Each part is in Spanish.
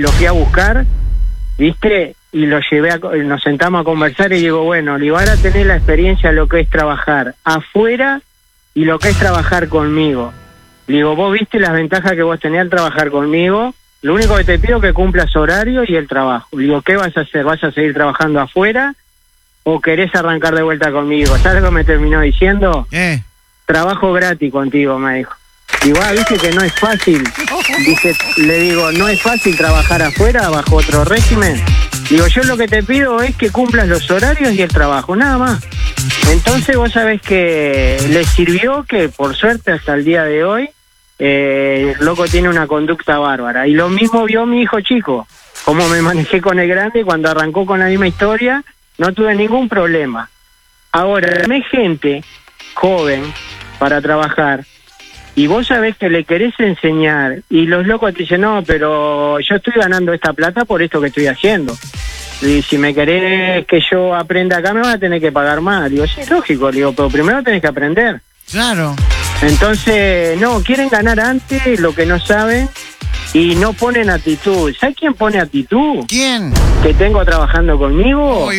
Lo fui a buscar, ¿viste? Y lo llevé, nos sentamos a conversar y digo, bueno, le van a tener la experiencia de lo que es trabajar afuera y lo que es trabajar conmigo. Le digo, vos viste las ventajas que vos tenías al trabajar conmigo, lo único que te pido es que cumplas horario y el trabajo. Le digo, ¿qué vas a hacer? ¿Vas a seguir trabajando afuera o querés arrancar de vuelta conmigo? ¿Sabes lo que me terminó diciendo? Trabajo gratis contigo, me dijo. Digo, viste que no es fácil. Dice, le digo, no es fácil trabajar afuera bajo otro régimen. Digo, yo lo que te pido es que cumplas los horarios y el trabajo, nada más. Entonces vos sabés que le sirvió, que por suerte hasta el día de hoy, el loco tiene una conducta bárbara. Y lo mismo vio mi hijo chico, cómo me manejé con el grande, cuando arrancó con la misma historia, no tuve ningún problema. Ahora, me gente joven para trabajar, y vos sabés que le querés enseñar, y los locos te dicen, no, pero yo estoy ganando esta plata por esto que estoy haciendo. Y si me querés que yo aprenda acá, me vas a tener que pagar más. Digo, sí, lógico, digo, pero primero tenés que aprender. Claro. Entonces, no, quieren ganar antes lo que no saben y no ponen actitud. ¿Sabes quién pone actitud? ¿Quién? Que tengo trabajando conmigo.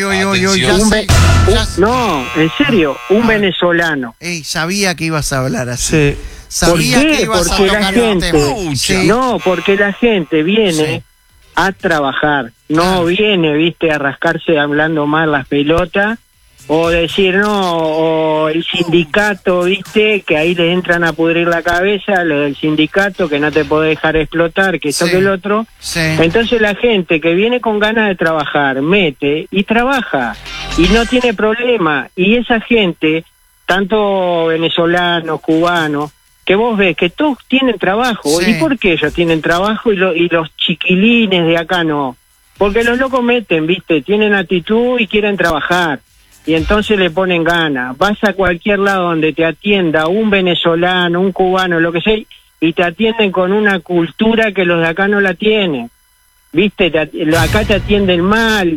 No, en serio, un venezolano. Sabía que ibas a hablar así. Sí. Sabía ¿Por qué? que ibas Porque a la tocar el gente, tema. Sí. no, porque la gente viene a trabajar, no viene, viste, a rascarse hablando mal las pelotas, o decir, no, o el sindicato, viste, que ahí le entran a pudrir la cabeza, lo del sindicato, que no te puede dejar explotar, que esto que el otro. Sí. Entonces la gente que viene con ganas de trabajar, mete y trabaja, y no tiene problema, y esa gente, tanto venezolanos, cubanos, que vos ves que todos tienen trabajo. Sí. ¿Y por qué ellos tienen trabajo y los chiquilines de acá no? Porque los locos meten, viste, tienen actitud y quieren trabajar. Y entonces le ponen ganas. Vas a cualquier lado donde te atienda un venezolano, un cubano, lo que sea, y te atienden con una cultura que los de acá no la tienen. Viste, acá te atienden mal,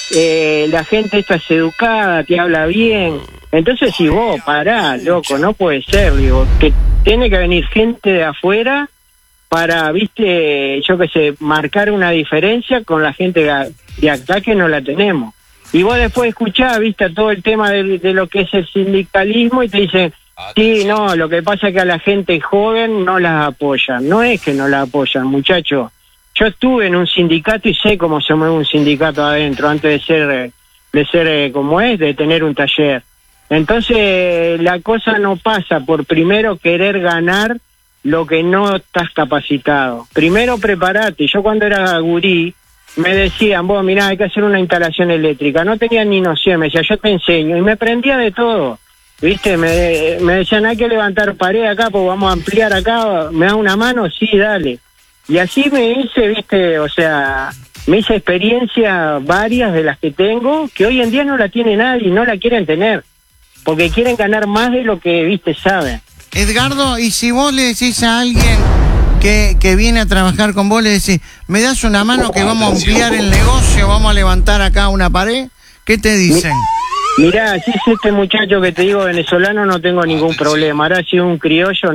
la gente esta es educada, te habla bien. Entonces si vos pará, loco, no puede ser, digo, que tiene que venir gente de afuera para, viste, yo qué sé, marcar una diferencia con la gente de acá que no la tenemos. Y vos después escuchás, viste, todo el tema de lo que es el sindicalismo y te dicen, sí, no, lo que pasa es que a la gente joven no las apoyan. No es que no la apoyan, muchachos. Yo estuve en un sindicato y sé cómo se mueve un sindicato adentro antes de ser como es, de tener un taller. Entonces la cosa no pasa por primero querer ganar lo que no estás capacitado. Primero preparate. Yo cuando era gurí me decían, vos mirá, hay que hacer una instalación eléctrica. No tenía ni noción, me decía, yo te enseño. Y me prendía de todo. ¿Viste? Me decían, hay que levantar pared acá, pues vamos a ampliar acá. ¿Me da una mano? Sí, dale. Y así me hice, viste, o sea, me hice experiencia varias de las que tengo, que hoy en día no la tiene nadie, no la quieren tener, porque quieren ganar más de lo que, viste, saben. Edgardo, y si vos le decís a alguien que viene a trabajar con vos, le decís, ¿me das una mano que vamos a ampliar el negocio, vamos a levantar acá una pared? ¿Qué te dicen? Mirá, si es este muchacho que te digo venezolano, no tengo ningún problema. Ahora si es un criollo,